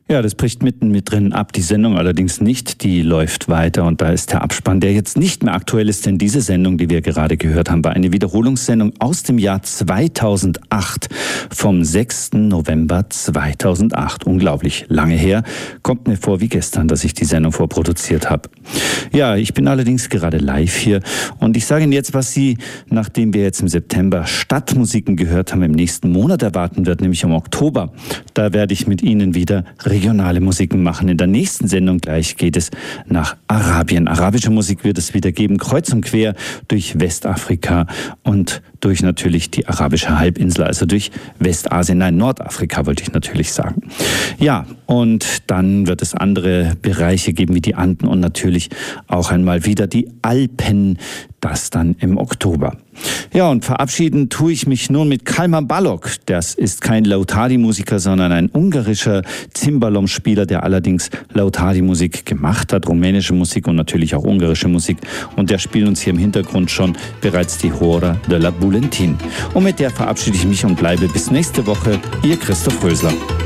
Ja, das bricht mitten mit drin ab. Die Sendung allerdings nicht, die läuft weiter und da ist der Abspann, der jetzt nicht mehr aktuell ist, denn diese Sendung, die wir gerade gehört haben, war eine Wiederholungssendung aus dem Jahr 2008, vom 6. November 2008. Unglaublich lange her. Kommt mir vor wie gestern, dass ich die Sendung vorproduziert habe. Ja, ich bin allerdings gerade live hier und ich sage Ihnen jetzt, was Sie, nachdem wir jetzt im September Stadtmusiken gehört haben, im nächsten Monat erwarten wird, nämlich im Oktober. Da werde ich mit Ihnen wieder regionale Musiken machen. In der nächsten Sendung gleich geht es nach Arabien. Arabische Musik wird es wieder geben, kreuz und quer durch Westafrika und durch natürlich die arabische Halbinsel, also durch Westasien, nein, Nordafrika wollte ich natürlich sagen. Ja, und dann wird es andere Bereiche geben wie die Anden und natürlich auch einmal wieder die Alpen, das dann im Oktober. Ja, und verabschieden tue ich mich nun mit Kalman Balog. Das ist kein Lautadi-Musiker, sondern ein ungarischer Cimbalom-Spieler, der allerdings Lautadi-Musik gemacht hat, rumänische Musik und natürlich auch ungarische Musik. Und der spielt uns hier im Hintergrund schon bereits die Hora de la Bulentin. Und mit der verabschiede ich mich und bleibe bis nächste Woche. Ihr Christoph Rösler.